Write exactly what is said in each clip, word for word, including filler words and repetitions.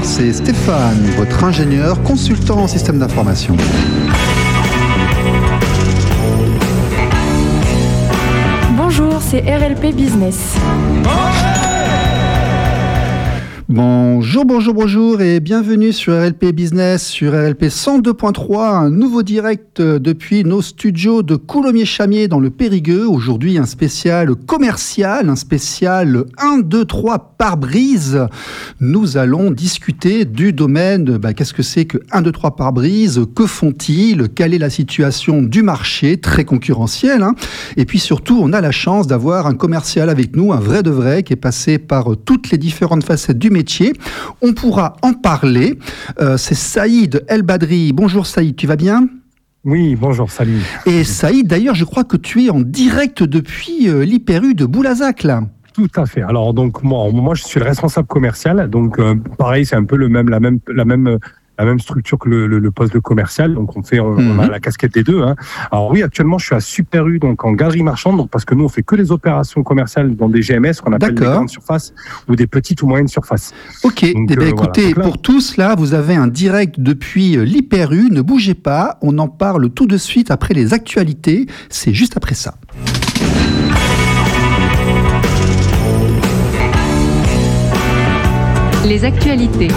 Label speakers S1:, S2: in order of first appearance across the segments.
S1: c'est Stéphane, votre ingénieur consultant en système d'information.
S2: Bonjour, c'est R L P Business.
S1: Bonjour, bonjour, bonjour et bienvenue sur R L P Business, sur R L P cent deux point trois, un nouveau direct depuis nos studios de Coulommiers-Chamiers dans le Périgueux. Aujourd'hui, un spécial commercial, un spécial un, deux, trois pare-brise. Nous allons discuter du domaine, bah, qu'est-ce que c'est que un, deux, trois pare-brise, que font-ils, quelle est la situation du marché, très concurrentiel, hein. Et puis surtout, on a la chance d'avoir un commercial avec nous, un vrai de vrai, qui est passé par toutes les différentes facettes du métier. On pourra en parler. Euh, c'est Saïd El Badri. Bonjour Saïd, tu vas bien ?
S3: Oui, bonjour, salut.
S1: Et Saïd, d'ailleurs, je crois que tu es en direct depuis euh, l'I P R U de Boulazac, là.
S3: Tout à fait. Alors donc moi, moi je suis le responsable commercial. Donc euh, pareil, c'est un peu le même, la même, la même. la même structure que le, le, le poste de commercial, donc on fait, on, mmh. on a la casquette des deux. Hein. Alors oui, actuellement, je suis à Super U, donc en galerie marchande, donc parce que nous, on fait que les opérations commerciales dans des G M S, qu'on appelle des grandes surfaces, ou des petites ou moyennes surfaces.
S1: Ok, donc, eh bien, euh, écoutez, voilà. Là, pour tous, là, vous avez un direct depuis l'I P R U, ne bougez pas, on en parle tout de suite après les actualités, c'est juste après ça.
S4: Les actualités.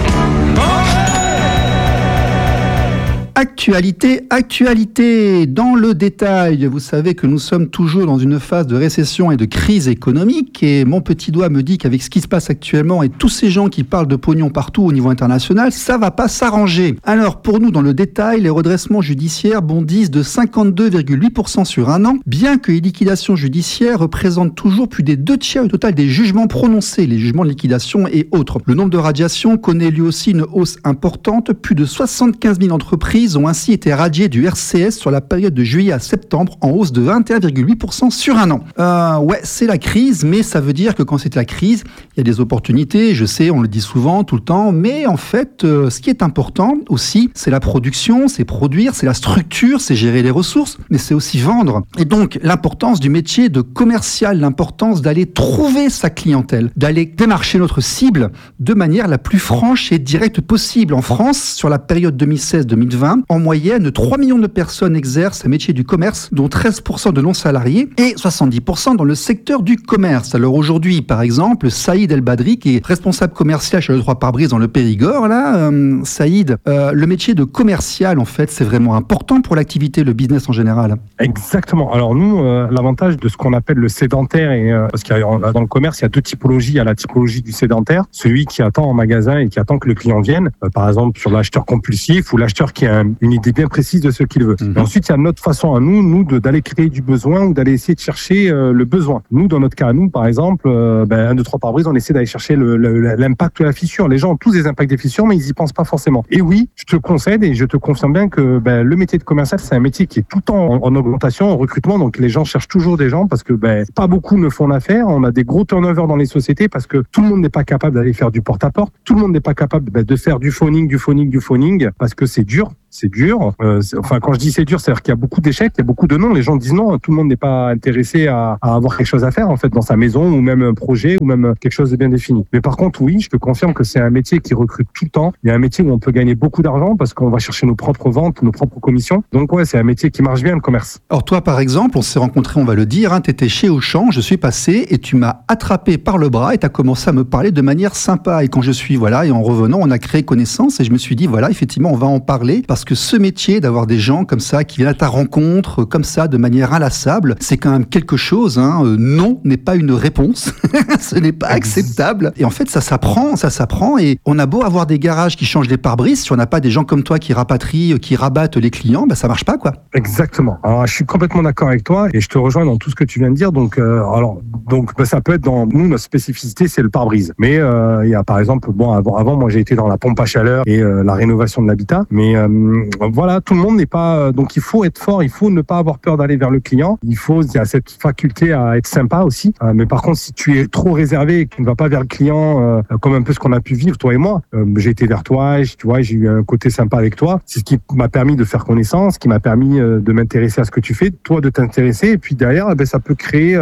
S1: Actualité, actualité, dans le détail. Vous savez que nous sommes toujours dans une phase de récession et de crise économique et mon petit doigt me dit qu'avec ce qui se passe actuellement et tous ces gens qui parlent de pognon partout au niveau international, ça va pas s'arranger. Alors pour nous, dans le détail, les redressements judiciaires bondissent de cinquante-deux virgule huit pour cent sur un an, bien que les liquidations judiciaires représentent toujours plus des deux tiers au total des jugements prononcés, les jugements de liquidation et autres. Le nombre de radiations connaît lui aussi une hausse importante, plus de soixante-quinze mille entreprises ont ainsi été radiés du R C S sur la période de juillet à septembre, en hausse de vingt et un virgule huit pour cent sur un an. Euh, ouais, c'est la crise, mais ça veut dire que quand c'est la crise, il y a des opportunités, je sais, on le dit souvent, tout le temps, mais en fait, euh, ce qui est important aussi, c'est la production, c'est produire, c'est la structure, c'est gérer les ressources, mais c'est aussi vendre. Et donc, l'importance du métier de commercial, l'importance d'aller trouver sa clientèle, d'aller démarcher notre cible de manière la plus franche et directe possible. En France, sur la période deux mille seize deux mille vingt, en moyenne, trois millions de personnes exercent un métier du commerce, dont treize pour cent de non-salariés et soixante-dix pour cent dans le secteur du commerce. Alors aujourd'hui, par exemple, Saïd El Badri, qui est responsable commercial chez le trois pare-brise dans le Périgord, là, euh, Saïd, euh, le métier de commercial, en fait, c'est vraiment important pour l'activité, le business en général.
S3: Exactement. Alors nous, euh, l'avantage de ce qu'on appelle le sédentaire, et, euh, parce qu'il y a, dans le commerce, il y a deux typologies. Il y a la typologie du sédentaire, celui qui attend en magasin et qui attend que le client vienne, euh, par exemple sur l'acheteur compulsif ou l'acheteur qui a un une idée bien précise de ce qu'il veut. Mmh. Et ensuite, il y a notre façon à nous, nous de, d'aller créer du besoin ou d'aller essayer de chercher euh, le besoin. Nous, dans notre cas, nous, par exemple, euh, ben, un, deux, trois pare-brise, on essaie d'aller chercher le, le, l'impact de la fissure. Les gens ont tous des impacts des fissures, mais ils y pensent pas forcément. Et oui, je te concède et je te confirme bien que ben, le métier de commercial, c'est un métier qui est tout le temps en, en augmentation, en recrutement. Donc, les gens cherchent toujours des gens parce que ben, pas beaucoup ne font l'affaire. On a des gros turnovers dans les sociétés parce que tout le monde n'est pas capable d'aller faire du porte-à-porte. Tout le monde n'est pas capable ben, de faire du phoning, du phoning, du phoning parce que c'est dur. C'est dur. Euh, c'est, enfin, quand je dis c'est dur, c'est-à-dire qu'il y a beaucoup d'échecs, il y a beaucoup de non. Les gens disent non. Tout le monde n'est pas intéressé à, à avoir quelque chose à faire en fait dans sa maison ou même un projet ou même quelque chose de bien défini. Mais par contre, oui, je te confirme que c'est un métier qui recrute tout le temps. Il y a un métier où on peut gagner beaucoup d'argent parce qu'on va chercher nos propres ventes, nos propres commissions. Donc ouais, c'est un métier qui marche bien le commerce.
S1: Alors toi, par exemple, on s'est rencontrés, on va le dire. Hein, tu étais chez Auchan, je suis passé et tu m'as attrapé par le bras et tu as commencé à me parler de manière sympa. Et quand je suis voilà et en revenant, on a créé connaissance et je me suis dit voilà, effectivement, on va en parler parce que ce métier d'avoir des gens comme ça qui viennent à ta rencontre, comme ça, de manière inlassable, c'est quand même quelque chose. Hein. Euh, non n'est pas une réponse. Ce n'est pas acceptable. Et en fait, ça s'apprend, ça s'apprend. Et on a beau avoir des garages qui changent les pare-brises, si on n'a pas des gens comme toi qui rapatrient, qui rabattent les clients, bah, ça marche pas, quoi.
S3: Exactement. Alors, je suis complètement d'accord avec toi et je te rejoins dans tout ce que tu viens de dire. Donc, euh, alors, donc, bah, ça peut être dans nous, notre spécificité, c'est le pare-brise. Mais euh, il y a, par exemple, bon, avant, avant, moi, j'ai été dans la pompe à chaleur et euh, la rénovation de l'habitat. Mais euh, voilà, tout le monde n'est pas. Donc il faut être fort, il faut ne pas avoir peur d'aller vers le client. Il faut, il y a cette faculté à être sympa aussi. Euh, mais par contre, si tu es trop réservé et que tu ne vas pas vers le client, euh, comme un peu ce qu'on a pu vivre toi et moi, euh, j'ai été vers toi, tu vois, j'ai eu un côté sympa avec toi. C'est ce qui m'a permis de faire connaissance, qui m'a permis euh, de m'intéresser à ce que tu fais, toi de t'intéresser, et puis derrière, eh ben, ça peut créer euh,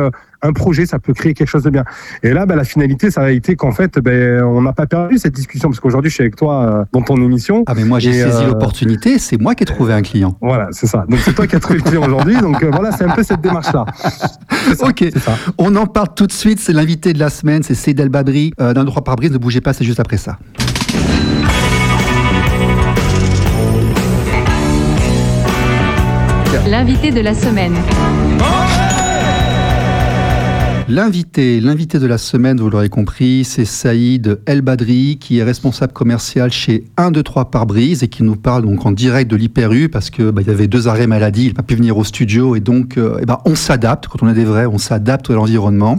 S3: un projet, ça peut créer quelque chose de bien. Et là, ben, la finalité, ça a été qu'en fait, ben, on n'a pas perdu cette discussion parce qu'aujourd'hui, je suis avec toi euh, dans ton émission.
S1: Ah mais moi j'ai
S3: et,
S1: saisi
S3: euh,
S1: l'opportunité, c'est moi qui ai trouvé un client.
S3: Voilà, c'est ça. Donc c'est toi qui as trouvé le client aujourd'hui. Donc euh, voilà, c'est un peu cette démarche-là. C'est ça,
S1: ok,
S3: c'est ça.
S1: On en parle tout de suite. C'est l'invité de la semaine, c'est Saïd El Badri euh, d'un droit par brise. Ne bougez pas, c'est juste après ça.
S2: L'invité de la semaine.
S1: L'invité, l'invité de la semaine, vous l'aurez compris, c'est Saïd El Badri, qui est responsable commercial chez un deux trois pare-brise et qui nous parle donc en direct de l'Hyper U parce que bah, il y avait deux arrêts maladie, il n'a pas pu venir au studio et donc euh, eh ben, on s'adapte. Quand on est des vrais, on s'adapte à l'environnement.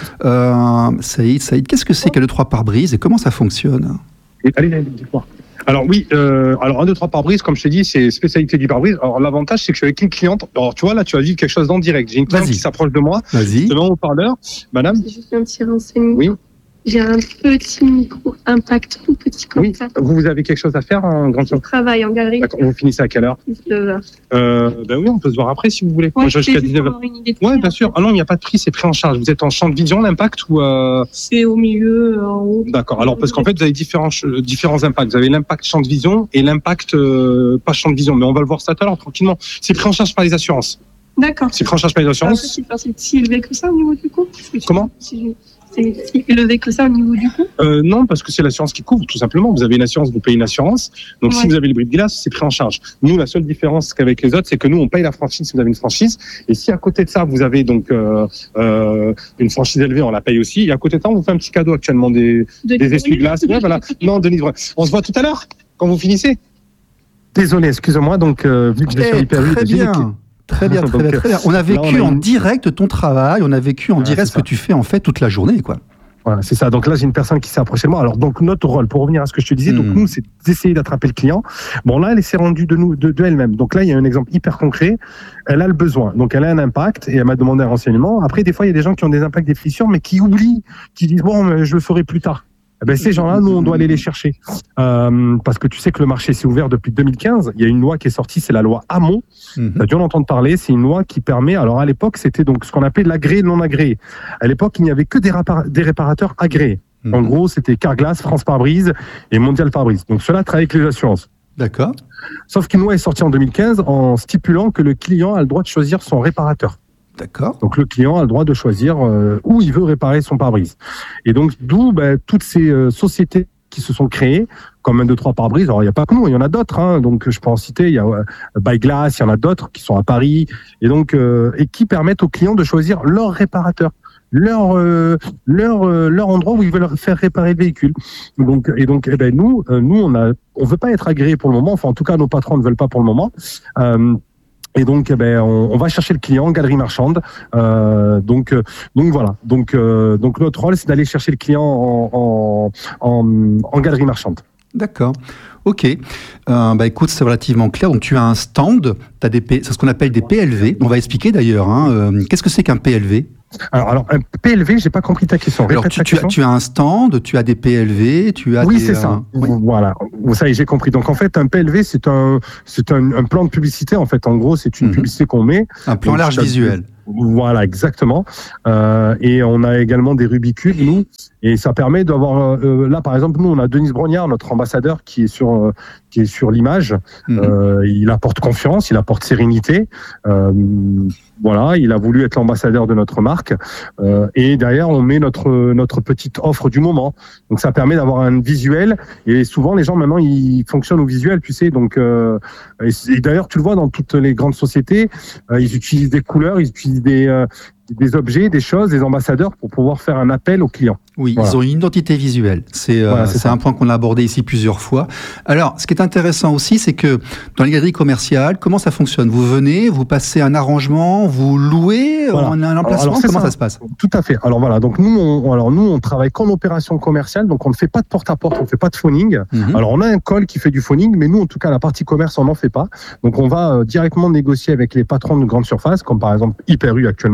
S1: Euh, Saïd, Saïd, qu'est-ce que c'est qu'un deux trois pare-brise et comment ça fonctionne ?
S3: Allez, allez, dis-moi. Alors oui, euh, alors un, deux, trois pare-brise, comme je t'ai dit, c'est spécialité du pare-brise. Alors l'avantage, c'est que je suis avec une cliente. Alors tu vois, là, tu vas vivre quelque chose d'en direct. J'ai une cliente
S1: Vas-y.
S3: qui s'approche de moi.
S1: Vas-y.
S3: Je te mets en haut-parleur. Madame.
S4: C'est juste un petit renseignement.
S3: Oui.
S4: J'ai un petit micro impact, tout petit comme
S3: Oui.
S4: ça.
S3: Vous, vous avez quelque chose à faire en grande
S4: Je travaille en galerie.
S3: D'accord. Vous finissez à quelle heure?
S4: dix-neuf heures.
S3: euh, Ben oui, on peut se voir après si vous voulez. Moi, je jusqu'à dix-neuf heures. Ouais, bien sûr. Ah non, il n'y a pas de prix, c'est pris en charge. Vous êtes en champ de vision, l'impact ou euh...
S4: C'est au milieu, en haut.
S3: D'accord. Alors parce qu'en fait, vous avez différents euh, différents impacts. Vous avez l'impact champ de vision et l'impact euh, pas champ de vision. Mais on va le voir ça tout à l'heure tranquillement. C'est pris en charge par les assurances.
S4: D'accord.
S3: C'est pris en charge par les assurances.
S4: C'est c'est si élevé que ça au niveau du coût.
S3: Comment?
S4: Si- C'est si élevé que ça au niveau du coût.
S3: Euh, non, parce que c'est l'assurance qui couvre, tout simplement. Vous avez une assurance, vous payez une assurance. Donc,
S4: Ouais.
S3: si vous avez le brise-glace, c'est pris en charge. Nous, la seule différence qu'avec les autres, c'est que nous, on paye la franchise si vous avez une franchise. Et si à côté de ça, vous avez donc euh, euh, une franchise élevée, on la paye aussi. Et à côté de ça, on vous fait un petit cadeau actuellement des,
S4: De
S3: des essuie-glaces. Ouais, voilà. Non, Denis, on se voit tout à l'heure quand vous finissez. Désolé, excusez-moi. Donc, euh, vu que je suis sur
S1: Eh,
S3: l'Hyper U,
S1: très
S3: j'ai-
S1: bien. Très bien, très
S3: Donc,
S1: bien, très bien. On a vécu
S3: là, on a
S1: en
S3: une-
S1: direct ton travail, on a vécu en
S3: Ouais,
S1: direct
S3: c'est
S1: ce que
S3: ça.
S1: tu fais en fait toute la journée, quoi.
S3: Voilà, c'est ça. Donc là, j'ai une personne qui s'est approchée de moi. Alors, donc, notre rôle, pour revenir à ce que je te disais,
S1: Hmm.
S3: donc nous, c'est d'essayer d'attraper le client. Bon, là, elle s'est rendue de nous, de, de elle-même. Donc là, il y a un exemple hyper concret. Elle a le besoin. Donc, elle a un impact et elle m'a demandé un renseignement. Après, des fois, il y a des gens qui ont des impacts des fissures, mais qui oublient, qui disent, bon, mais je le ferai plus tard. Eh ben, ces gens-là, nous, on doit aller les chercher. Euh, parce que tu sais que le marché s'est ouvert depuis deux mille quinze. Il y a une loi qui est sortie, c'est la loi Hamon.
S1: Mhm.
S3: Tu as dû en entendre parler. C'est une loi qui permet, alors à l'époque, c'était donc ce qu'on appelait l'agréé non agréé. À l'époque, il n'y avait que des, répar- des réparateurs agréés. En
S1: Mhm.
S3: gros, c'était Carglass, France Pare-Brise et Mondial Pare-Brise. Donc cela travaille avec les assurances.
S1: D'accord.
S3: Sauf qu'une loi est sortie en deux mille quinze en stipulant que le client a le droit de choisir son réparateur.
S1: D'accord.
S3: Donc le client a le droit de choisir euh, où il veut réparer son pare-brise. Et donc d'où ben, toutes ces euh, sociétés qui se sont créées, comme un, deux, trois pare-brise. Alors il n'y a pas que nous, il y en a d'autres. Hein. Donc je peux en citer, il y a euh, By Glass, il y en a d'autres qui sont à Paris, et donc euh, et qui permettent aux clients de choisir leur réparateur, leur euh, leur euh, leur endroit où ils veulent faire réparer le véhicule. Donc et donc eh ben nous euh, nous on a on veut pas être agréé pour le moment. Enfin en tout cas nos patrons ne veulent pas pour le moment. Euh, Et donc, eh ben, on, on va chercher le client, galerie marchande. Euh, donc, euh, donc voilà. Donc, euh, donc notre rôle, c'est d'aller chercher le client en, en, en, en galerie marchande.
S1: D'accord. Ok. Euh, bah écoute, c'est relativement clair. Donc tu as un stand, t'as des P... c'est ce qu'on appelle des P L V. On va expliquer d'ailleurs. Hein. Euh, qu'est-ce que c'est qu'un P L V ?
S3: Alors, alors, un P L V, j'ai pas compris ta question.
S1: Alors
S3: Répète
S1: tu,
S3: ta
S1: tu as,
S3: question.
S1: tu as un stand, tu as des P L V, tu as
S3: Oui,
S1: des,
S3: c'est ça.
S1: euh, oui.
S3: Voilà. Ça y est, j'ai compris. Donc en fait, un P L V, c'est un, c'est un, un plan de publicité. En fait, en gros, c'est une
S1: Mhm.
S3: publicité qu'on met.
S1: Un plan
S3: Donc,
S1: large
S3: ça-
S1: visuel.
S3: Voilà, exactement. Euh, et on a également des rubicules, nous, et ça permet d'avoir. Euh, là, par exemple, nous, on a Denise Brognard, notre ambassadeur, qui est sur, euh, qui est sur l'image.
S1: Mhm.
S3: Euh, il apporte confiance, il apporte sérénité. Euh, voilà, il a voulu être l'ambassadeur de notre marque. Euh, et derrière, on met notre notre petite offre du moment. Donc, ça permet d'avoir un visuel. Et souvent, les gens maintenant, ils fonctionnent au visuel, tu sais. Donc, euh, et, et d'ailleurs, tu le vois dans toutes les grandes sociétés, euh, ils utilisent des couleurs, ils utilisent des euh, des objets, des choses, des ambassadeurs pour pouvoir faire un appel aux clients.
S1: Oui,
S3: Voilà.
S1: ils ont une identité visuelle. C'est euh,
S3: Voilà, c'est
S1: c'est
S3: ça.
S1: un point qu'on a abordé ici plusieurs fois. Alors, ce qui est intéressant aussi, c'est que dans les galeries commerciales, comment ça fonctionne ? Vous venez, vous passez un arrangement, vous louez
S3: Voilà.
S1: un, un emplacement,
S3: alors, c'est
S1: comment ça.
S3: ça.
S1: se passe ?
S3: Tout à fait. Alors voilà, donc nous, on, alors nous, on travaille qu'en opération commerciale, donc on ne fait pas de porte-à-porte, on ne fait pas de phoning.
S1: Mhm.
S3: Alors on a un call qui fait du phoning, mais nous, en tout cas, la partie commerce, on n'en fait pas. Donc on va euh, directement négocier avec les patrons de grandes surfaces, comme par exemple Hyper U actuellement où on est.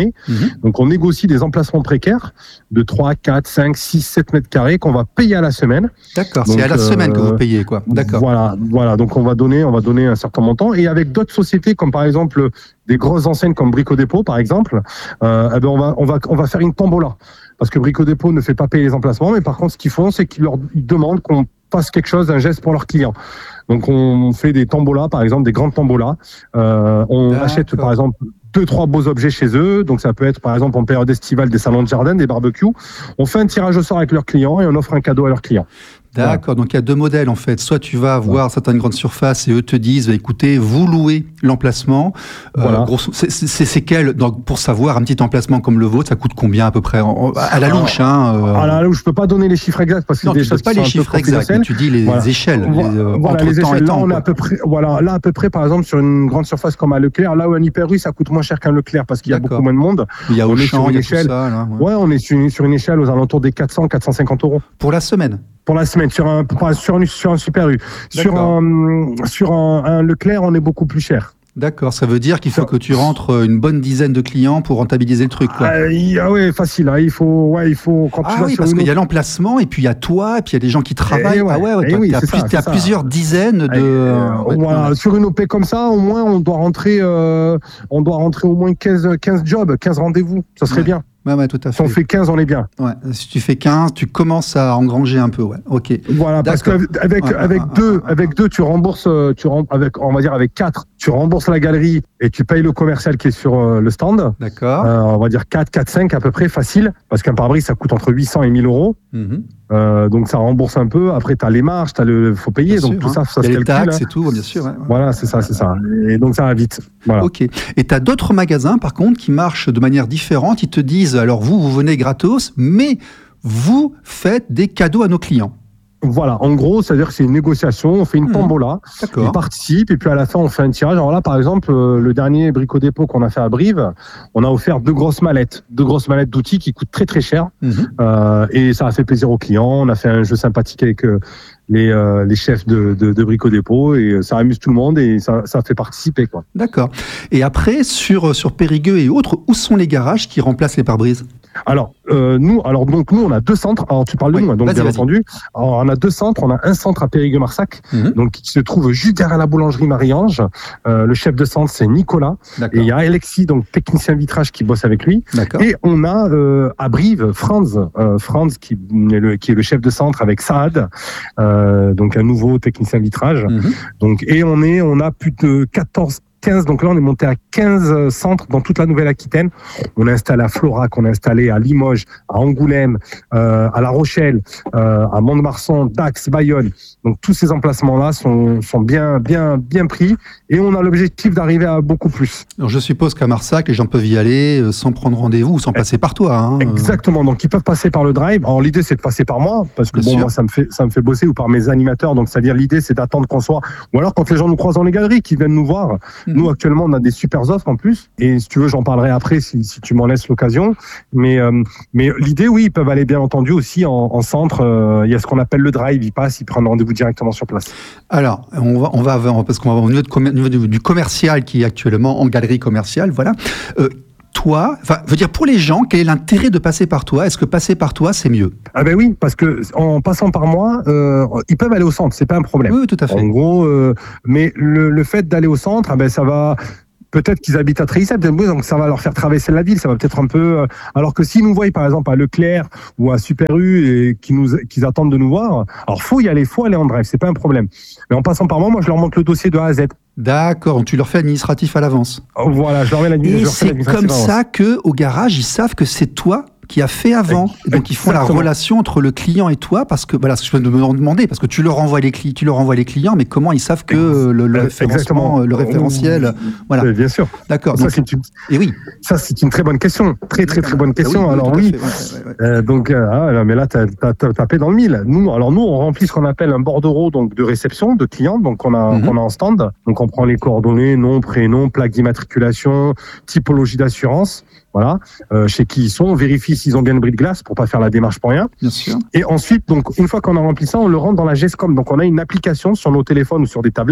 S3: carrés. Mmh. Donc on négocie des emplacements précaires de trois, quatre, cinq, six, sept mètres carrés qu'on va payer à la semaine.
S1: D'accord, donc, c'est à la euh, semaine que vous payez, quoi. D'accord.
S3: Voilà, voilà. Donc on va donner, on va donner un certain montant. Et avec d'autres sociétés, comme par exemple des grosses enseignes comme Brico Dépôt, par exemple, euh, eh ben on va, on va, on va faire une tombola. Parce que Brico Dépôt ne fait pas payer les emplacements, mais par contre, ce qu'ils font, c'est qu'ils leur ils demandent qu'on fasse quelque chose, un geste pour leurs clients. Donc on fait des tombolas, par exemple, des grandes tombolas. Euh, on D'accord. achète, par exemple, deux, trois beaux objets chez eux. Donc ça peut être, par exemple, en période estivale, des salons de jardin, des barbecues. On fait un tirage au sort avec leurs clients et on offre un cadeau à leurs clients.
S1: D'accord, donc il y a deux modèles en fait. Soit tu vas voir ouais. certaines grandes surfaces et eux te disent, écoutez, vous louez l'emplacement. Voilà. Euh, grosso, c'est, c'est, c'est quel, donc, pour savoir un petit emplacement comme le vôtre, ça coûte combien à peu près en, à la louche hein, euh...
S3: À la louche, je peux pas donner les chiffres exacts parce que
S1: non,
S3: c'est des
S1: tu
S3: choses
S1: peux pas les chiffres exacts, mais tu dis les voilà. échelles.
S3: Voilà,
S1: les, euh,
S3: voilà les échelles. Là, on est à peu près, voilà, là à peu près, par exemple, sur une grande surface comme à Leclerc, là où un Hyper U, ça coûte moins cher qu'un Leclerc parce qu'il y a D'accord. beaucoup moins de monde.
S1: Il y a Auchan, il y a
S3: échelle,
S1: tout ça. Là, ouais.
S3: ouais, on est sur une, sur une échelle aux alentours des quatre cents, quatre cent cinquante euros
S1: pour la semaine.
S3: Pour la semaine, sur un, sur un, sur un Super U. Sur un, sur un, un Leclerc, on est beaucoup plus cher.
S1: D'accord, ça veut dire qu'il faut que tu rentres une bonne dizaine de clients pour rentabiliser le truc, quoi.
S3: Ah, ah ouais, facile. Hein. Il faut, ouais, il faut. Quand
S1: ah
S3: tu vas
S1: oui,
S3: sur
S1: parce qu'il
S3: autre...
S1: y a l'emplacement et puis il y a toi et puis il y a des gens qui travaillent.
S3: Ouais,
S1: ah ouais, ouais.
S3: Toi,
S1: oui,
S3: t'as,
S1: plus,
S3: ça,
S1: t'as plusieurs dizaines de.
S3: Euh,
S1: ouais,
S3: voilà, ouais. Sur une O P comme ça, au moins, on doit rentrer, euh, on doit rentrer au moins quinze, quinze jobs, quinze rendez-vous. Ça serait
S1: ouais.
S3: bien.
S1: Ouais, ouais, tout à fait.
S3: Si on fait quinze, on est bien.
S1: Ouais. Si tu fais quinze, tu commences à engranger un peu, ouais. Ok.
S3: Voilà, parce qu'avec avec,
S1: ouais,
S3: avec
S1: ouais,
S3: deux,
S1: ouais,
S3: avec deux, tu rembourses, tu rem, avec, on va dire avec quatre, tu rembourses la galerie et tu payes le commercial qui est sur euh, le stand.
S1: D'accord.
S3: Euh, on va dire quatre, quatre, cinq à peu près, facile, parce qu'un pare-brise ça coûte entre huit cents et mille euros. Mm-hmm. Euh, donc ça rembourse un peu. Après, tu as les marges, t'as le, faut payer, bien donc sûr, tout
S1: hein.
S3: ça, ça
S1: se calcule.
S3: Les
S1: taxes hein. et tout, bien sûr. Ouais.
S3: Voilà, c'est ça, c'est ça. Et donc ça va vite. Voilà.
S1: Ok. Et tu as d'autres magasins, par contre, qui marchent de manière différente. Ils te disent, alors vous, vous venez gratos, mais vous faites des cadeaux à nos clients.
S3: Voilà, en gros, c'est-à-dire que c'est une négociation, on fait une tombola,
S1: mmh.
S3: ils participent et puis à la fin on fait un tirage. Alors là, par exemple, le dernier Brico Dépôt qu'on a fait à Brive, on a offert deux grosses mallettes, deux grosses mallettes d'outils qui coûtent très très cher mmh. euh, et ça a fait plaisir aux clients. On a fait un jeu sympathique avec euh, les, euh, les chefs de, de, de Brico Dépôt et ça amuse tout le monde et ça, ça fait participer, quoi.
S1: D'accord. Et après, sur, sur Périgueux et autres, où sont les garages qui remplacent les pare-brises ?
S3: Alors, euh, nous, alors donc nous, on a deux centres. Alors, tu parles de oui, nous, donc vas-y, bien vas-y. entendu. Alors, on a deux centres. On a un centre à Périgueux-Marsac, mmh. donc qui se trouve juste derrière la boulangerie Marie-Ange. Euh, le chef de centre, c'est Nicolas. D'accord. Et il y a Alexis, donc technicien vitrage, qui bosse avec lui. D'accord. Et on a euh, à Brive Franz, euh, Franz qui est le qui est le chef de centre avec Saad, euh, donc un nouveau technicien vitrage. Mmh. Donc et on est, on a plus de quatorze. quinze, donc là on est monté à quinze centres dans toute la Nouvelle-Aquitaine. On a installé à Florac, on a installé à Limoges, à Angoulême, euh, à La Rochelle, euh, à Mont-de-Marsan, Dax, Bayonne. Donc tous ces emplacements-là sont, sont bien, bien, bien pris et on a l'objectif d'arriver à beaucoup plus.
S1: Alors je suppose qu'à Marsac, les gens peuvent y aller sans prendre rendez-vous ou sans passer par toi. Hein.
S3: Exactement, donc ils peuvent passer par le drive. Alors l'idée c'est de passer par moi parce que bien bon sûr. moi ça me fait ça me fait bosser ou par mes animateurs. Donc c'est-à-dire l'idée c'est d'attendre qu'on soit ou alors quand les gens nous croisent dans les galeries, qu'ils viennent nous voir. Nous, actuellement, on a des super offres en plus. Et si tu veux, j'en parlerai après si, si tu m'en laisses l'occasion. Mais, euh, mais l'idée, oui, ils peuvent aller bien entendu aussi en, en centre. Euh, il y a ce qu'on appelle le drive. Ils passent, ils prennent rendez-vous directement sur place. Alors, on va, on va parce qu'on va au niveau, de, au niveau du commercial qui est actuellement en galerie commerciale. Voilà. Euh, Toi, enfin, veut dire pour les gens, quel est l'intérêt de passer par toi ? Est-ce que passer par toi, c'est mieux ? Ah ben oui, parce que en passant par moi, euh, ils peuvent aller au centre, c'est pas un problème.
S1: Oui, tout à fait.
S3: En gros, euh, mais le, le fait d'aller au centre, ah ben ça va. Peut-être qu'ils habitent à Tréissep, donc ça va leur faire traverser la ville, ça va peut-être un peu. Alors que s'ils nous voient, par exemple, à Leclerc ou à Super U et qu'ils nous, qu'ils attendent de nous voir, alors faut y aller, faut aller en drive, c'est pas un problème. Mais en passant par moi, moi je leur montre le dossier de A à Z.
S1: D'accord, tu leur fais administratif à l'avance.
S3: Voilà, je leur mets l'administratif.
S1: Et c'est comme ça que au garage, ils savent que c'est toi qui a fait avant. Et donc, ils font Exactement. la relation entre le client et toi, parce que, voilà, ce que je peux me demander, parce que tu leur envoies les, cli- tu leur envoies les clients, mais comment ils savent que euh, le, le référencement, le référentiel, voilà.
S3: Mais bien sûr.
S1: D'accord.
S3: Ça,
S1: donc,
S3: c'est une...
S1: Et oui.
S3: Ça, c'est une très bonne question. Très, très, très bonne question.
S1: Ah oui,
S3: alors, oui.
S1: ouais, ouais, ouais.
S3: Euh, donc, euh, ah, mais là, t'as, t'as, t'as tapé dans le mille. Nous, alors, nous, on remplit ce qu'on appelle un bordereau, donc, de réception, de clients, donc, on a, mm-hmm. qu'on a en stand. Donc, on prend les coordonnées, nom, prénom, plaque d'immatriculation, typologie d'assurance. Voilà, euh, chez qui ils sont, on vérifie s'ils ont bien le bris de glace pour pas faire la démarche pour rien.
S1: Bien sûr.
S3: Et ensuite, donc une fois qu'on a rempli ça, on le rentre dans la GESCOM. Donc on a une application sur nos téléphones ou sur des tablettes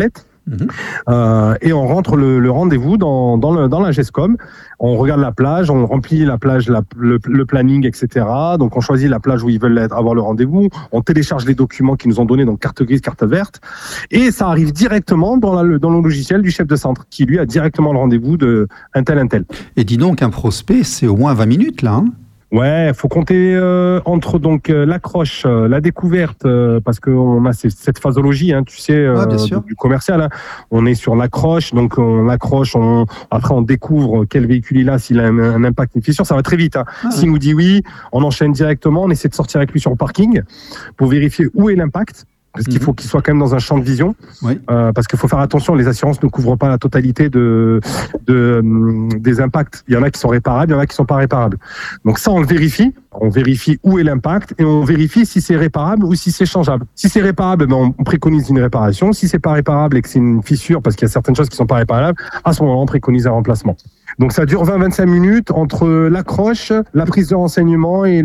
S3: Mmh. Euh, et on rentre le, le rendez-vous dans, dans, le, dans la GESCOM. On regarde la plage, on remplit la plage, la, le, le planning, et cetera. Donc on choisit la plage où ils veulent être, avoir le rendez-vous. On télécharge les documents qu'ils nous ont donnés, donc carte grise, carte verte. Et ça arrive directement dans, la, dans le logiciel du chef de centre, qui lui a directement le rendez-vous de un tel, un tel.
S1: Et dis donc, un prospect, c'est au moins vingt minutes là, hein.
S3: Ouais, faut compter euh, entre donc euh, l'accroche, euh, la découverte, euh, parce qu'on a c- cette phasologie, hein, tu sais, euh,
S1: ouais,
S3: du commercial. Hein. On est sur l'accroche, donc on accroche, on, après on découvre quel véhicule il a, s'il a un, un impact, une fissure, ça va très vite. Hein. Ah, s'il ouais. nous dit oui, on enchaîne directement, on essaie de sortir avec lui sur le parking pour vérifier où est l'impact. Parce qu'il faut qu'il soit quand même dans un champ de vision, oui. euh, parce qu'il faut faire attention, les assurances ne couvrent pas la totalité de, de, de des impacts. Il y en a qui sont réparables, il y en a qui sont pas réparables. Donc ça, on le vérifie. On vérifie où est l'impact et on vérifie si c'est réparable ou si c'est changeable. Si c'est réparable, ben on préconise une réparation. Si c'est pas réparable et que c'est une fissure, parce qu'il y a certaines choses qui sont pas réparables, à ce moment-là, on préconise un remplacement. Donc ça dure vingt à vingt-cinq minutes entre l'accroche, la prise de renseignement et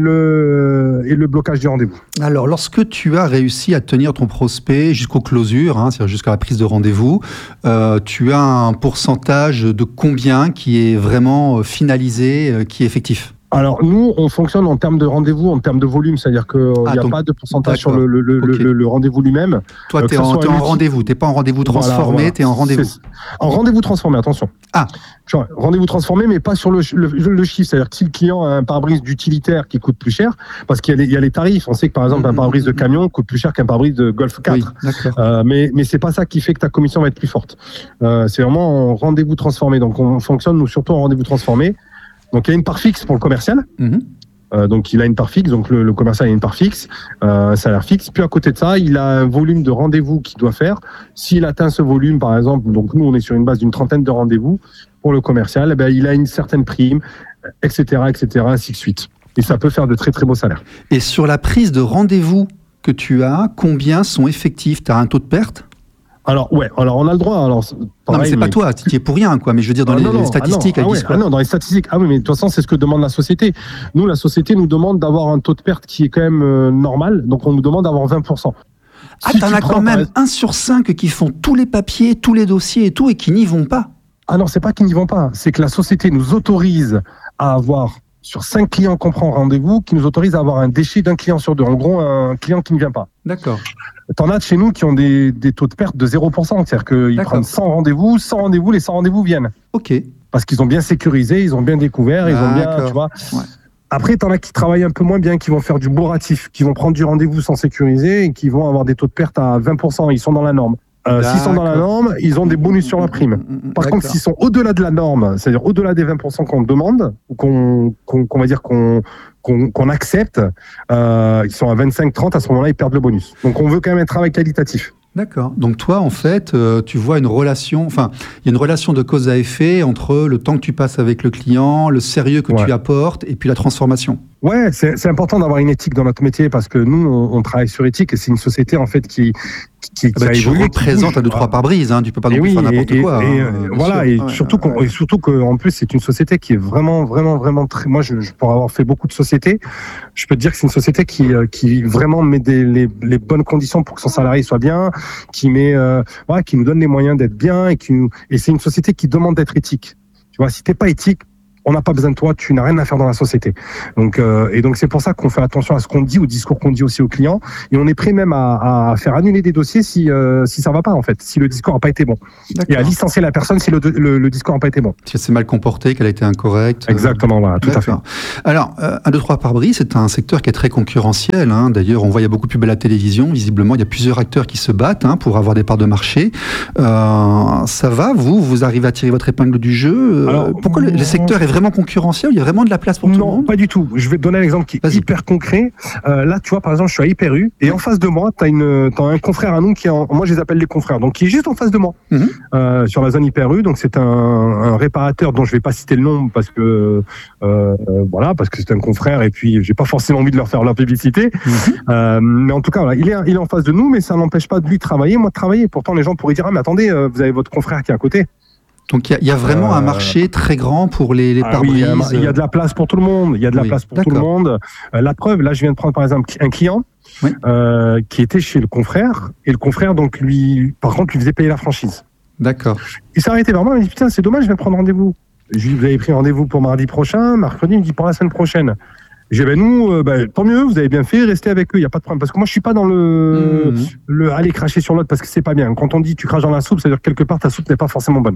S3: le, et le blocage du rendez-vous.
S1: Alors, lorsque tu as réussi à tenir ton prospect jusqu'aux closures, hein, c'est-à-dire jusqu'à la prise de rendez-vous, euh, tu as un pourcentage de combien qui est vraiment finalisé, euh, qui est effectif ?
S3: Alors, nous, on fonctionne en termes de rendez-vous, en termes de volume, c'est-à-dire qu'il n'y ah, a donc, pas de pourcentage sur le, le, le, okay. le, le rendez-vous lui-même.
S1: Toi, tu es en, en rendez-vous, tu n'es pas en rendez-vous transformé, voilà, voilà. tu es en rendez-vous. C'est,
S3: en rendez-vous transformé, attention.
S1: Ah.
S3: Genre, rendez-vous transformé, mais pas sur le, le, le chiffre. C'est-à-dire que si le client a un pare-brise d'utilitaire qui coûte plus cher, parce qu'il y a les, il y a les tarifs, on sait que par exemple, un pare-brise de camion coûte plus cher qu'un pare-brise de Golf quatre. Oui, euh, mais, mais c'est pas ça qui fait que ta commission va être plus forte. Euh, c'est vraiment en rendez-vous transformé. Donc, on fonctionne, nous, surtout en rendez-vous transformé. Donc, il y a une part fixe pour le commercial. Mm-hmm. Euh, donc, il a une part fixe. Donc, le, le commercial a une part fixe, euh, un salaire fixe. Puis, à côté de ça, il a un volume de rendez-vous qu'il doit faire. S'il atteint ce volume, par exemple, donc nous, on est sur une base d'une trentaine de rendez-vous pour le commercial, eh bien, il a une certaine prime, et cetera, et cetera, ainsi de suite. Et ça peut faire de très, très beaux salaires.
S1: Et sur la prise de rendez-vous que tu as, combien sont effectifs ? Tu as un taux de perte ?
S3: Alors, ouais, alors on a le droit. Alors,
S1: pareil, non, mais c'est pas mais... toi, tu y es pour rien, quoi. Mais je veux dire, dans ah, les,
S3: non, non,
S1: les statistiques,
S3: ah, non,
S1: elles
S3: ah,
S1: disent
S3: ouais, ah non, dans les statistiques, ah oui, mais de toute façon, c'est ce que demande la société. Nous, la société nous demande d'avoir un taux de perte qui est quand même euh, normal, donc on nous demande d'avoir vingt pour cent.
S1: Ah, si t'en as quand même un sur cinq qui font tous les papiers, tous les dossiers et tout, et qui n'y vont pas.
S3: Ah non, c'est pas qu'ils n'y vont pas, c'est que la société nous autorise à avoir, sur cinq clients qu'on prend rendez-vous, qui nous autorise à avoir un déchet d'un client sur deux. En gros, un client qui ne vient pas.
S1: D'accord.
S3: T'en as de chez nous qui ont des, des taux de perte de zéro pour cent. C'est-à-dire qu'ils D'accord. prennent cent rendez-vous, cent rendez-vous, les cent rendez-vous viennent.
S1: Ok.
S3: Parce qu'ils ont bien sécurisé, ils ont bien découvert, D'accord. ils ont bien, tu vois. Ouais. Après, t'en as qui travaillent un peu moins bien, qui vont faire du bourratif, qui vont prendre du rendez-vous sans sécuriser et qui vont avoir des taux de perte à vingt pour cent. Ils sont dans la norme. Euh, s'ils sont dans la norme, ils ont des bonus sur la prime. Par D'accord. contre, s'ils sont au-delà de la norme, c'est-à-dire au-delà des vingt pour cent qu'on demande, ou qu'on, qu'on, qu'on va dire qu'on, qu'on, qu'on accepte, euh, ils sont à vingt-cinq trente, à ce moment-là, ils perdent le bonus. Donc, on veut quand même un travail qualitatif.
S1: D'accord. Donc toi, en fait, euh, tu vois une relation, enfin, il y a une relation de cause à effet entre le temps que tu passes avec le client, le sérieux que ouais. tu apportes, et puis la transformation.
S3: Ouais, c'est, c'est important d'avoir une éthique dans notre métier parce que nous, on, on travaille sur éthique et c'est une société en fait qui qui, qui
S1: ah bah,
S3: a
S1: tu
S3: évolué.
S1: Tu représentes à deux trois pare-brises, hein. Tu peux pas non plus
S3: oui,
S1: faire n'importe
S3: et,
S1: quoi.
S3: Et,
S1: hein,
S3: et, voilà, sûr. et ouais, surtout qu'on, ouais. et surtout qu'en plus c'est une société qui est vraiment, vraiment, vraiment très. Moi, je, je pour avoir fait beaucoup de sociétés, je peux te dire que c'est une société qui qui vraiment met des, les, les bonnes conditions pour que son salarié soit bien, qui met, euh, ouais, qui nous donne les moyens d'être bien et qui nous, et c'est une société qui demande d'être éthique. Tu vois, si t'es pas éthique, on n'a pas besoin de toi, tu n'as rien à faire dans la société. Donc, euh, et donc c'est pour ça qu'on fait attention à ce qu'on dit, au discours qu'on dit aussi aux clients, et on est prêt même à, à faire annuler des dossiers si euh, si ça va pas en fait, si le discours n'a pas été bon, D'accord. et à licencier la personne si le, le, le discours n'a pas été bon.
S1: Si elle s'est mal comportée, qu'elle a été incorrecte.
S3: Exactement, voilà, tout D'accord.
S1: à fait. Alors, euh, un, deux, trois pare-brise, c'est un secteur qui est très concurrentiel. Hein. D'ailleurs, on voit il y a beaucoup de pubs à la télévision. Visiblement, il y a plusieurs acteurs qui se battent hein, pour avoir des parts de marché. Euh, ça va, vous, vous arrivez à tirer votre épingle du jeu. Alors, pourquoi le, le secteur est vraiment concurrentiel? Il y a vraiment de la place pour
S3: non,
S1: tout le monde?
S3: Non, pas du tout. Je vais te donner un exemple qui est Vas-y. hyper concret. Euh, là, tu vois, par exemple, je suis à Hyper U et en face de moi, tu as une, t'as un confrère à nous qui est en, moi je les appelle les confrères, donc qui est juste en face de moi, mm-hmm. euh, sur la zone Hyper U. Donc c'est un, un réparateur dont je vais pas citer le nom parce que euh, voilà, parce que c'est un confrère et puis j'ai pas forcément envie de leur faire leur publicité. Mm-hmm. Euh, mais en tout cas, voilà, il est, il est en face de nous, mais ça n'empêche pas de lui travailler, moi de travailler. Pourtant, les gens pourraient dire ah mais attendez, vous avez votre confrère qui est à côté.
S1: Donc il y, y a vraiment euh, un marché très grand pour les, les
S3: ah
S1: pare-brises.
S3: Oui, il y, y a de la place pour tout le monde. Il y a de la oui, place pour d'accord. tout le monde. Euh, la preuve, là, je viens de prendre par exemple un client oui. euh, qui était chez le confrère et le confrère donc lui, par contre, lui faisait payer la franchise.
S1: D'accord.
S3: Il s'est arrêté vers moi, il m'a dit putain, c'est dommage, je viens de prendre rendez-vous. Je lui ai dit, vous avez pris rendez-vous pour mardi prochain, mercredi, il me dit pour la semaine prochaine. J'ai dit, ben nous, euh, ben, tant mieux, vous avez bien fait, restez avec eux, il n'y a pas de problème. Parce que moi, je suis pas dans le, mmh. le aller cracher sur l'autre parce que c'est pas bien. Quand on dit tu craches dans la soupe, c'est-à-dire que quelque part, ta soupe n'est pas forcément bonne.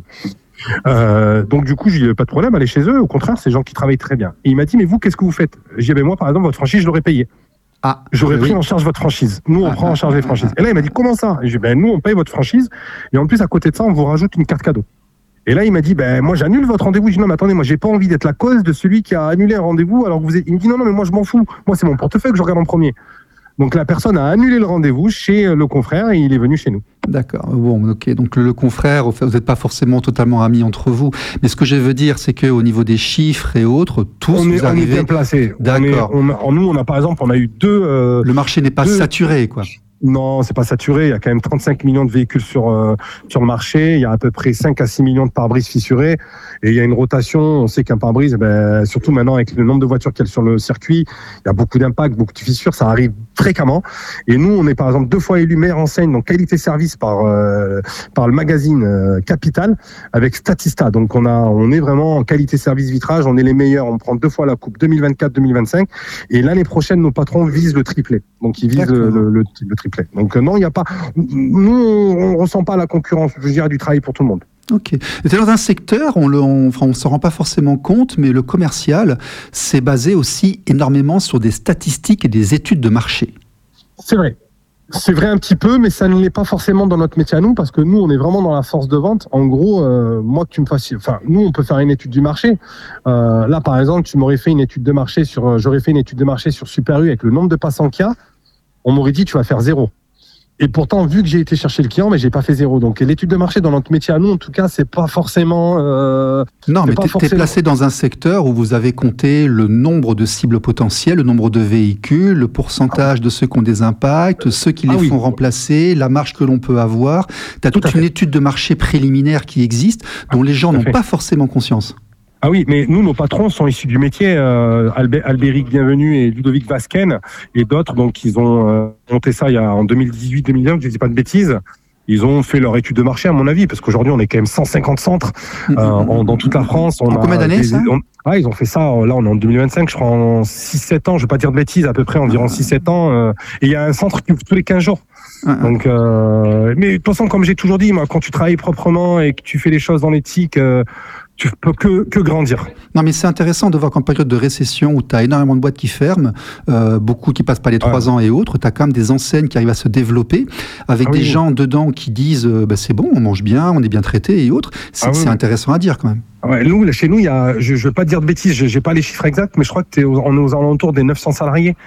S3: Euh, donc, du coup, j'ai dit, pas de problème, allez chez eux. Au contraire, c'est des gens qui travaillent très bien. Et il m'a dit, mais vous, qu'est-ce que vous faites? J'ai dit, ben moi, par exemple, votre franchise, je l'aurais payé.
S1: Ah,
S3: J'aurais
S1: oui.
S3: pris en charge votre franchise. Nous, on ah, prend en charge ah, les franchises. Ah, et là, il m'a dit, comment ça? Et j'ai dit, ben nous, on paye votre franchise. Et en plus, à côté de ça, on vous rajoute une carte cadeau. Et là, il m'a dit, ben, moi, j'annule votre rendez-vous. Je dis, non, mais attendez, moi, j'ai pas envie d'être la cause de celui qui a annulé un rendez-vous. Alors que vous êtes... Il me dit, non, non, mais moi, je m'en fous. Moi, c'est mon portefeuille que je regarde en premier. Donc, la personne a annulé le rendez-vous chez le confrère et il est venu chez nous.
S1: D'accord. Bon, ok. Donc, le, le confrère, vous n'êtes pas forcément totalement amis entre vous. Mais ce que je veux dire, c'est qu'au niveau des chiffres et autres, tous
S3: on est,
S1: vous arrivez...
S3: On est bien placés.
S1: D'accord.
S3: On est, on a, nous, on a, par exemple, on a eu deux... Euh,
S1: le marché n'est pas deux... saturé, quoi.
S3: Non, c'est pas saturé. Il y a quand même trente-cinq millions de véhicules sur euh, sur le marché. Il y a à peu près cinq à six millions de pare-brise fissurés. Et il y a une rotation. On sait qu'un pare-brise, ben, surtout maintenant avec le nombre de voitures qu'il y a sur le circuit, il y a beaucoup d'impacts, beaucoup de fissures. Ça arrive fréquemment. Et nous, on est par exemple deux fois élu meilleure enseigne donc qualité-service par euh, par le magazine euh, Capital avec Statista. Donc on a on est vraiment en qualité-service vitrage. On est les meilleurs. On prend deux fois la coupe deux mille vingt-quatre deux mille vingt-cinq. Et l'année prochaine, nos patrons visent le triplé. Donc ils visent le, le, le, le triplé. Donc euh, non, il n'y a pas. Nous, on ne ressent pas la concurrence. Je dirais du travail pour tout le monde.
S1: Ok. C'est dans un secteur, on ne on, enfin, on s'en rend pas forcément compte, mais le commercial, c'est basé aussi énormément sur des statistiques et des études de marché.
S3: C'est vrai. C'est vrai un petit peu, mais ça ne l'est pas forcément dans notre métier à nous, parce que nous, on est vraiment dans la force de vente. En gros, euh, moi, que tu me fasses, enfin, nous, on peut faire une étude du marché. Euh, là, par exemple, tu m'aurais fait une étude de marché sur, euh, j'aurais fait une étude de marché sur Super U avec le nombre de passants qu'il y a. On m'aurait dit, tu vas faire zéro. Et pourtant, vu que j'ai été chercher le client, mais j'ai pas fait zéro. Donc, l'étude de marché dans notre métier à nous, en tout cas, c'est pas forcément. Euh,
S1: non, mais tu es
S3: forcément...
S1: placé dans un secteur où vous avez compté le nombre de cibles potentielles, le nombre de véhicules, le pourcentage ah. de ceux qui ont des impacts, ceux qui les ah, font oui. remplacer, la marge que l'on peut avoir. Tu as toute une étude de marché préliminaire qui existe, dont ah, les gens n'ont fait. pas forcément conscience.
S3: Ah oui, mais nous, nos patrons sont issus du métier. Euh, Albéric Bienvenu et Ludovic Vasquen et d'autres, donc ils ont euh, monté ça il y a en deux mille dix-huit deux mille dix-neuf, je ne dis pas de bêtises. Ils ont fait leur étude de marché, à mon avis, parce qu'aujourd'hui, on est quand même cent cinquante centres euh, en, dans toute la France. On
S1: en
S3: a
S1: combien d'années,
S3: des,
S1: ça
S3: on, ah, ils ont fait ça, là, on est en deux mille vingt-cinq, je crois, en six sept ans, je ne vais pas dire de bêtises, à peu près environ six sept ans. Euh, et il y a un centre qui ouvre tous les quinze jours. Donc, euh, mais de toute façon, comme j'ai toujours dit, moi, quand tu travailles proprement et que tu fais les choses dans l'éthique, euh, tu peux que, que grandir.
S1: Non, mais c'est intéressant de voir qu'en période de récession où tu as énormément de boîtes qui ferment, euh, beaucoup qui passent pas les trois ouais. ans et autres, tu as quand même des enseignes qui arrivent à se développer avec ah, des oui. gens dedans qui disent euh, bah, c'est bon, on mange bien, on est bien traité et autres. C'est, ah, oui. c'est intéressant à dire quand même.
S3: Ouais, nous, chez nous, il y a, je ne veux pas dire de bêtises, je n'ai pas les chiffres exacts, mais je crois que on est aux alentours des neuf cents salariés.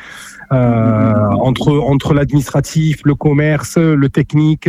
S3: Euh, entre entre l'administratif, le commerce, le technique,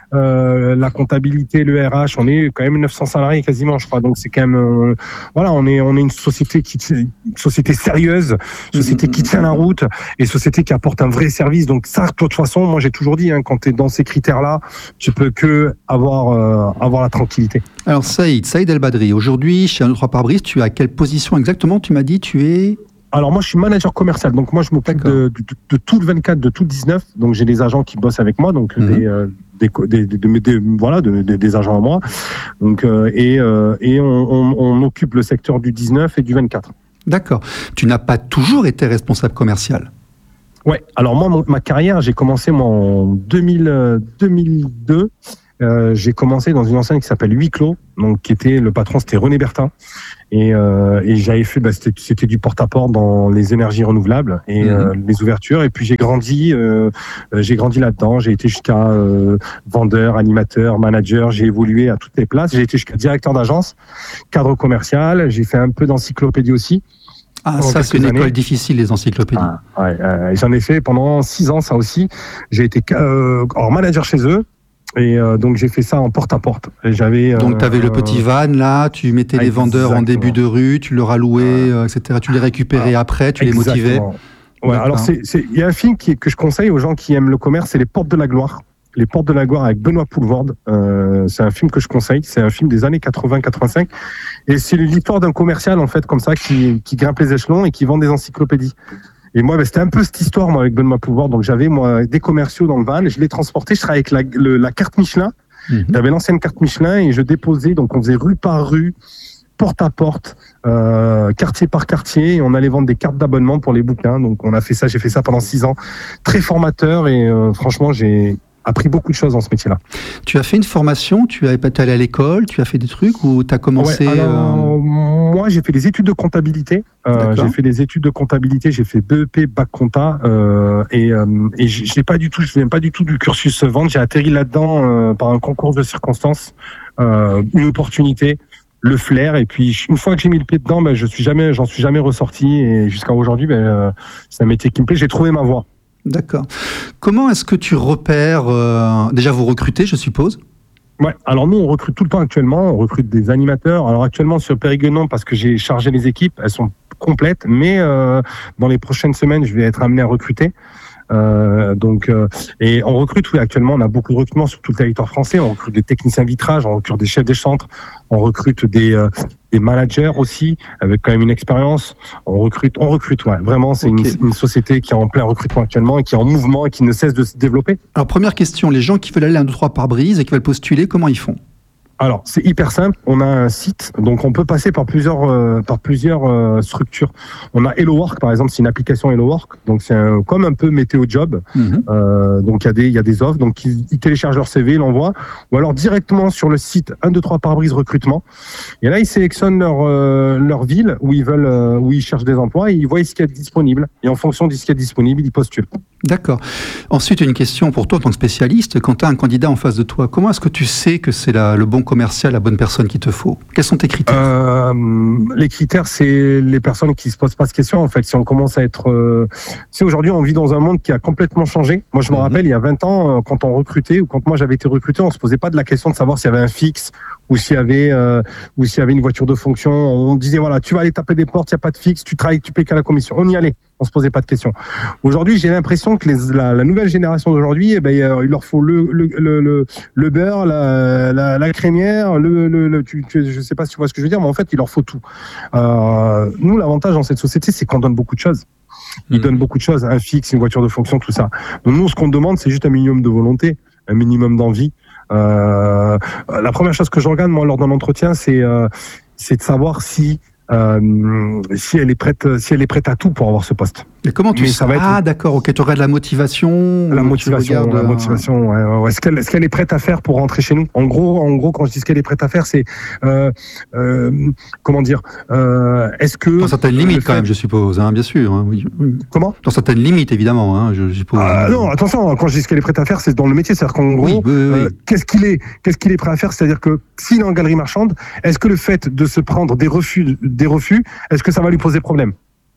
S3: euh, la comptabilité, le R H, on est quand même neuf cents salariés quasiment, je crois. Donc c'est quand même euh, voilà, on est on est une société qui une société sérieuse, société qui tient la route et société qui apporte un vrai service. Donc ça, de toute façon, moi j'ai toujours dit, hein, quand tu es dans ces critères-là, tu peux que avoir euh, avoir la tranquillité.
S1: Alors Saïd, Saïd El Badri, aujourd'hui chez un trois pare-brise, tu es à quelle position exactement? Tu m'as dit, tu es
S3: Alors moi je suis manager commercial, donc moi je m'occupe de, de, de tout le vingt-quatre, de tout le dix-neuf, donc j'ai des agents qui bossent avec moi, donc mmh. des, euh, des, des, des, des, des voilà de, des, des agents à moi, donc euh, et euh, et on, on, on occupe le secteur du dix-neuf et du vingt-quatre.
S1: D'accord. Tu n'as pas toujours été responsable commercial?
S3: Ouais. Alors moi mon, ma carrière, j'ai commencé moi en deux mille, deux mille deux. Euh, j'ai commencé dans une enseigne qui s'appelle Huis Clos, donc qui était le patron, c'était René Bertin, et, euh, et j'avais fait, bah, c'était, c'était du porte-à-porte dans les énergies renouvelables et mmh. euh, les ouvertures. Et puis j'ai grandi, euh, j'ai grandi là-dedans. J'ai été jusqu'à euh, vendeur, animateur, manager. J'ai évolué à toutes les places. J'ai été jusqu'à directeur d'agence, cadre commercial. J'ai fait un peu d'encyclopédie aussi.
S1: Ah, ça, c'est une années. école difficile, les encyclopédies.
S3: Ah, ouais, euh, j'en ai fait pendant six ans, ça aussi. J'ai été euh, alors, manager chez eux. Et euh, donc j'ai fait ça en porte-à-porte. Et j'avais,
S1: donc tu avais euh, le petit van là, tu mettais les vendeurs en début de rue, tu leur allouais, euh, et cetera. Tu les récupérais ah, après, tu exactement. les motivais.
S3: Ouais, alors c'est, c'est, il y a un film qui, que je conseille aux gens qui aiment le commerce, c'est Les Portes de la Gloire. Les Portes de la Gloire avec Benoît Poelvoorde. Euh, c'est un film que je conseille. C'est un film des années quatre-vingts quatre-vingt-cinq. Et c'est l'histoire d'un commercial en fait comme ça qui, qui grimpe les échelons et qui vend des encyclopédies. Et moi, ben, c'était un peu cette histoire, moi, avec Benoît Poelvoorde. Donc, j'avais, moi, des commerciaux dans le van, je les transportais, je travaillais avec la, le, la carte Michelin. Mmh. J'avais l'ancienne carte Michelin et je déposais, donc on faisait rue par rue, porte à porte, euh, quartier par quartier, et on allait vendre des cartes d'abonnement pour les bouquins. Donc on a fait ça, j'ai fait ça pendant six ans. Très formateur et euh, franchement, j'ai appris beaucoup de choses dans ce métier-là.
S1: Tu as fait une formation, tu es allé à l'école, tu as fait des trucs ou tu as commencé...
S3: Ouais, alors,
S1: euh...
S3: Moi, j'ai fait des études de comptabilité. Euh, j'ai fait des études de comptabilité, j'ai fait B E P, bac compta, euh, et, euh, et j'ai pas du tout, je viens pas du tout du cursus vente. J'ai atterri là-dedans euh, par un concours de circonstances, euh, une opportunité, le flair, et puis une fois que j'ai mis le pied dedans, ben je suis jamais, j'en suis jamais ressorti, et jusqu'à aujourd'hui, ben euh, c'est un métier qui me plaît. J'ai trouvé ma voie.
S1: D'accord. Comment est-ce que tu repères euh, déjà vous recrutez, je suppose?
S3: Ouais. Alors nous, on recrute tout le temps actuellement. On recrute des animateurs. Alors actuellement sur Périgueux, parce que j'ai chargé les équipes, elles sont complètes. Mais euh, dans les prochaines semaines, je vais être amené à recruter. Euh, donc, euh, et on recrute, oui, actuellement, on a beaucoup de recrutements sur tout le territoire français. On recrute des techniciens vitrage, on recrute des chefs des centres, on recrute des, euh, des managers aussi, avec quand même une expérience. On recrute, on recrute, ouais. Vraiment, c'est okay. une, une société qui est en plein recrutement actuellement et qui est en mouvement et qui ne cesse de se développer.
S1: Alors, première question, les gens qui veulent aller à un, deux, trois par brise et qui veulent postuler, comment ils font?
S3: Alors, c'est hyper simple. On a un site, donc on peut passer par plusieurs euh, par plusieurs euh, structures. On a HelloWork, par exemple, c'est une application HelloWork, donc c'est un, comme un peu Météo Job. Mm-hmm. Euh, donc il y a des il y a des offres, donc ils, ils téléchargent leur C V, ils l'envoient, ou alors directement sur le site un, deux, trois pare-brise recrutement. Et là, ils sélectionnent leur euh, leur ville où ils veulent euh, où ils cherchent des emplois et ils voient ce qui est disponible. Et en fonction de ce qui est disponible, ils postulent.
S1: D'accord. Ensuite, une question pour toi en tant que spécialiste. Quand tu as un candidat en face de toi, comment est-ce que tu sais que c'est la, le bon commercial, la bonne personne qu'il te faut? Quels sont tes critères?
S3: euh, Les critères, c'est les personnes qui se posent pas de questions. En fait, si on commence à être... Euh... Tu sais, aujourd'hui, on vit dans un monde qui a complètement changé. Moi, je me mmh. rappelle, il y a vingt ans, quand on recrutait, ou quand moi j'avais été recruté, on se posait pas de la question de savoir s'il y avait un fixe, ou s'il y avait euh, ou s'il y avait une voiture de fonction. On disait, voilà, tu vas aller taper des portes, il n'y a pas de fixe, tu travailles, tu payes qu'à la commission. On y allait. On se posait pas de questions. Aujourd'hui, j'ai l'impression que les, la, la nouvelle génération d'aujourd'hui, eh ben, il leur faut le, le, le, le, le beurre, la, la, la crémière, le, le, le tu, tu, je sais pas si tu vois ce que je veux dire, mais en fait, il leur faut tout. Euh, nous, l'avantage dans cette société, c'est qu'on donne beaucoup de choses. Ils mmh. donnent beaucoup de choses, un fixe, une voiture de fonction, tout ça. Donc nous, ce qu'on demande, c'est juste un minimum de volonté, un minimum d'envie. Euh, la première chose que je regarde, moi, lors d'un entretien, c'est, euh, c'est de savoir si Euh, si elle est prête, si elle est prête à tout pour avoir ce poste.
S1: Et comment tu sais? Ah être... d'accord, ok, tu regardes la motivation.
S3: La motivation, regardes... la motivation. Ouais, ouais. Est-ce qu'elle, est-ce qu'elle est prête à faire pour rentrer chez nous? En gros, en gros, quand je dis ce qu'elle est prête à faire, c'est euh, euh, comment dire euh, Est-ce que
S1: dans certaines limites quand même, je suppose, hein, bien sûr. Hein, oui.
S3: Comment?
S1: Dans certaines limites, évidemment, hein, je, je suppose.
S3: Ah, non, attention. Quand je dis ce qu'elle est prête à faire, c'est dans le métier, c'est-à-dire qu'en gros, oui, oui, oui. Euh, qu'est-ce qu'il est, qu'est-ce qu'il est prêt à faire? C'est-à-dire que s'il est en galerie marchande, est-ce que le fait de se prendre des refus, des refus, est-ce que ça va lui poser problème?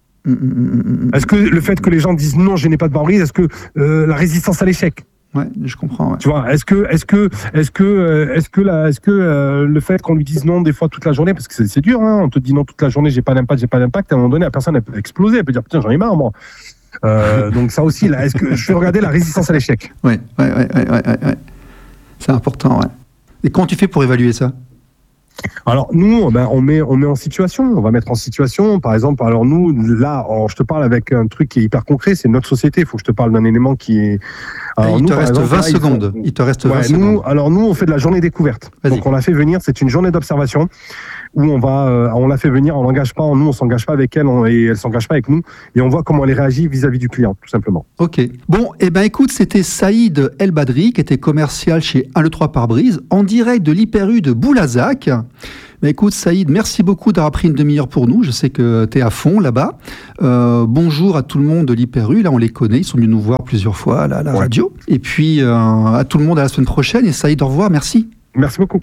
S3: Est-ce que le fait que les gens disent non, je n'ai pas de pare-brise, est-ce que euh, la résistance à l'échec?
S1: Ouais, je comprends. Ouais.
S3: Tu vois, est-ce que, est-ce que, est-ce que, euh, est-ce que, la, est-ce que euh, le fait qu'on lui dise non des fois toute la journée, parce que c'est, c'est dur, hein, on te dit non toute la journée, j'ai pas d'impact, j'ai pas d'impact, à un moment donné, la personne elle peut exploser, elle peut dire putain j'en ai marre moi. Euh, donc ça aussi, là, est-ce que je vais regarder la résistance à l'échec?
S1: Ouais, ouais, ouais, ouais, ouais, ouais. C'est important, ouais. Et comment tu fais pour évaluer ça?
S3: Alors nous, ben, on met, on met en situation. On va mettre en situation. Par exemple, alors nous, là, alors, je te parle avec un truc qui est hyper concret. C'est notre société. Il faut que je te parle d'un élément qui est.
S1: Alors, il, nous, te reste exemple, vingt là, secondes. Il, faut... il te reste vingt
S3: ouais,
S1: secondes.
S3: Nous, alors nous, on fait de la journée découverte. Vas-y. Donc on l'a fait venir. C'est une journée d'observation où on va, euh, on l'a fait venir. On l'engage pas. Nous, on s'engage pas avec elle on, et elle s'engage pas avec nous. Et on voit comment elle réagit vis-à-vis du client, tout simplement.
S1: Ok. Bon, et eh ben écoute, c'était Saïd El Badri qui était commercial chez un deux trois pare-brise en direct de l'Hyper U de Boulazac. Mais écoute Saïd, merci beaucoup d'avoir pris une demi-heure pour nous. Je sais que tu es à fond là-bas. Euh, bonjour à tout le monde de l'Hyper U. Là, on les connaît. Ils sont venus nous voir plusieurs fois à la, à la ouais. radio. Et puis, euh, à tout le monde à la semaine prochaine. Et Saïd, au revoir. Merci.
S3: Merci beaucoup.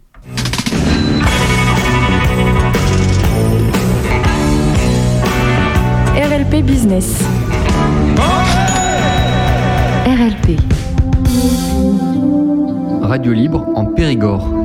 S2: R L P Business. R L P.
S5: Radio libre en Périgord.